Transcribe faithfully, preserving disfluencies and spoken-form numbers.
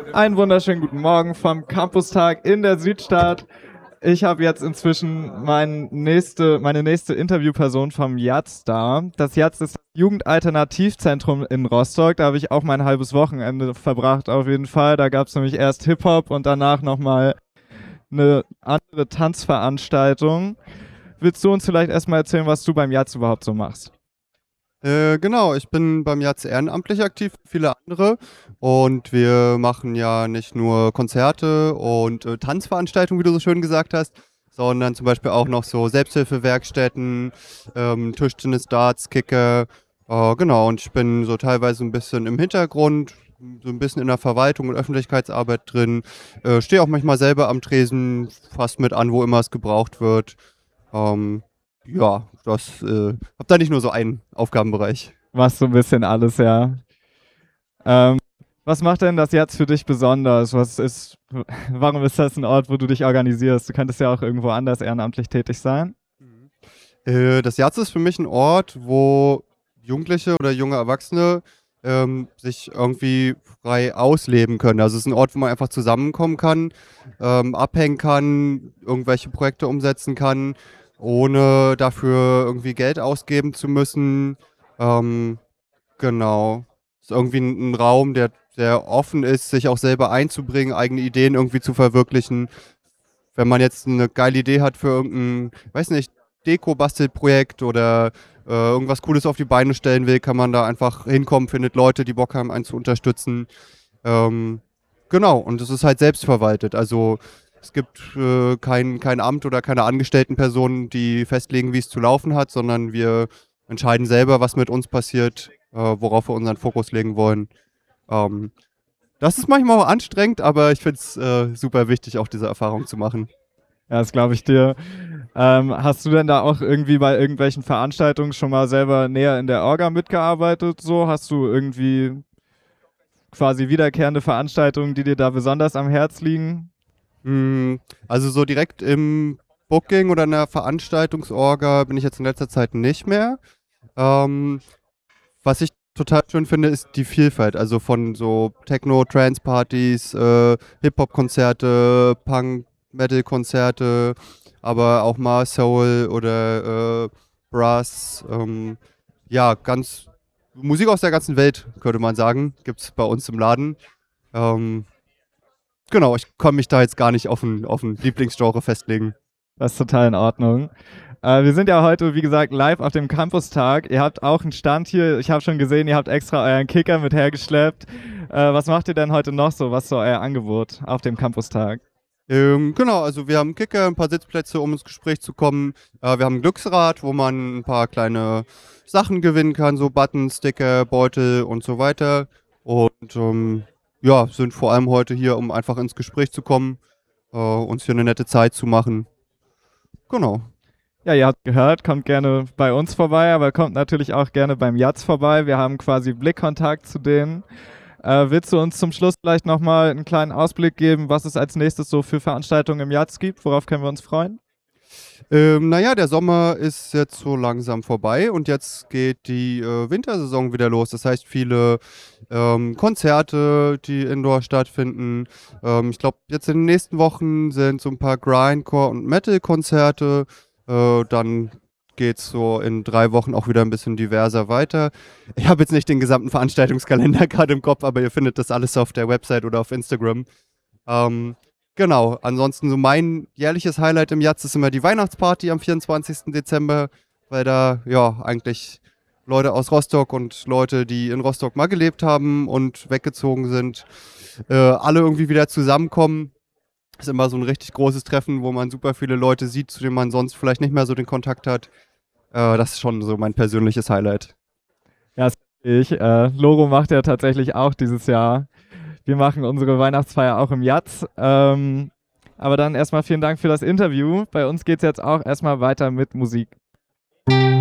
Einen wunderschönen guten Morgen vom Campustag in der Südstadt. Ich habe jetzt inzwischen mein nächste, meine nächste Interviewperson vom Jatz da. Das Jatz ist das Jugendalternativzentrum in Rostock. Da habe ich auch mein halbes Wochenende verbracht auf jeden Fall. Da gab es nämlich erst Hip-Hop und danach nochmal eine andere Tanzveranstaltung. Willst du uns vielleicht erstmal erzählen, was du beim Jatz überhaupt so machst? Äh, genau, ich bin beim Jatz ehrenamtlich aktiv, wie viele andere. Und wir machen ja nicht nur Konzerte und äh, Tanzveranstaltungen, wie du so schön gesagt hast, sondern zum Beispiel auch noch so Selbsthilfewerkstätten, ähm, Tischtennis, Darts, Kicker. Äh, genau, und ich bin so teilweise ein bisschen im Hintergrund, so ein bisschen in der Verwaltung und Öffentlichkeitsarbeit drin. Äh, stehe auch manchmal selber am Tresen, fast mit an, wo immer es gebraucht wird. Ähm, ja, das, äh, hab da nicht nur so einen Aufgabenbereich. Machst so ein bisschen alles, ja. Ähm, Was macht denn das Jatz für dich besonders? Was ist, warum ist das ein Ort, wo du dich organisierst? Du könntest ja auch irgendwo anders ehrenamtlich tätig sein. Äh, das Jatz ist für mich ein Ort, wo Jugendliche oder junge Erwachsene ähm, sich irgendwie frei ausleben können. Also es ist ein Ort, wo man einfach zusammenkommen kann, ähm, abhängen kann, irgendwelche Projekte umsetzen kann, ohne dafür irgendwie Geld ausgeben zu müssen. Ähm, genau. Es ist irgendwie ein, ein Raum, der, der offen ist, sich auch selber einzubringen, eigene Ideen irgendwie zu verwirklichen. Wenn man jetzt eine geile Idee hat für irgendein, weiß nicht, Deko-Bastelprojekt oder äh, irgendwas Cooles auf die Beine stellen will, kann man da einfach hinkommen, findet Leute, die Bock haben, einen zu unterstützen. Ähm, genau, und es ist halt selbstverwaltet. Also es gibt äh, kein, kein Amt oder keine Angestelltenpersonen, die festlegen, wie es zu laufen hat, sondern wir entscheiden selber, was mit uns passiert, äh, worauf wir unseren Fokus legen wollen. Ähm, Das ist manchmal auch anstrengend, aber ich finde es äh, super wichtig, auch diese Erfahrung zu machen. Ja, das glaube ich dir. Ähm, hast du denn da auch irgendwie bei irgendwelchen Veranstaltungen schon mal selber näher in der Orga mitgearbeitet? So, hast du irgendwie quasi wiederkehrende Veranstaltungen, die dir da besonders am Herz liegen? Mm, Also so direkt im Booking oder in der Veranstaltungsorga bin ich jetzt in letzter Zeit nicht mehr. Ähm, Was ich total schön finde, ist die Vielfalt. Also von so Techno, Trance-Partys, äh, Hip-Hop-Konzerte, Punk, Metal-Konzerte, aber auch mal Soul oder äh, Brass. Ähm, ja, ganz Musik aus der ganzen Welt, könnte man sagen, gibt es bei uns im Laden. Ähm, genau, ich kann mich da jetzt gar nicht auf ein, auf ein Lieblingsgenre festlegen. Das ist total in Ordnung. Äh, wir sind ja heute, wie gesagt, live auf dem Campustag. Ihr habt auch einen Stand hier. Ich habe schon gesehen, ihr habt extra euren Kicker mit hergeschleppt. Äh, was macht ihr denn heute noch so? Was ist so euer Angebot auf dem Campustag? Ähm, genau, also wir haben einen Kicker, ein paar Sitzplätze, um ins Gespräch zu kommen. Äh, wir haben ein Glücksrad, wo man ein paar kleine Sachen gewinnen kann, so Buttons, Sticker, Beutel und so weiter. Und ähm, ja, sind vor allem heute hier, um einfach ins Gespräch zu kommen, äh, uns hier eine nette Zeit zu machen. Genau. Ja, ihr habt gehört, kommt gerne bei uns vorbei, aber kommt natürlich auch gerne beim Jatz vorbei. Wir haben quasi Blickkontakt zu denen. Äh, willst du uns zum Schluss vielleicht nochmal einen kleinen Ausblick geben, was es als nächstes so für Veranstaltungen im Jatz gibt? Worauf können wir uns freuen? Ähm, naja, der Sommer ist jetzt so langsam vorbei und jetzt geht die äh, Wintersaison wieder los. Das heißt, viele ähm, Konzerte, die indoor stattfinden. Ähm, ich glaube, jetzt in den nächsten Wochen sind so ein paar Grindcore- und Metal-Konzerte. Äh, dann geht es so in drei Wochen auch wieder ein bisschen diverser weiter. Ich habe jetzt nicht den gesamten Veranstaltungskalender gerade im Kopf, aber ihr findet das alles auf der Website oder auf Instagram. Ähm, Genau, ansonsten so mein jährliches Highlight im Jatz ist immer die Weihnachtsparty am vierundzwanzigsten Dezember, weil da ja eigentlich Leute aus Rostock und Leute, die in Rostock mal gelebt haben und weggezogen sind, äh, alle irgendwie wieder zusammenkommen. Ist immer so ein richtig großes Treffen, wo man super viele Leute sieht, zu denen man sonst vielleicht nicht mehr so den Kontakt hat. Äh, das ist schon so mein persönliches Highlight. Ja, das verstehe ich. Äh, Loro macht ja tatsächlich auch dieses Jahr. Wir machen unsere Weihnachtsfeier auch im Jatz. Ähm, aber dann erstmal vielen Dank für das Interview. Bei uns geht es jetzt auch erstmal weiter mit Musik.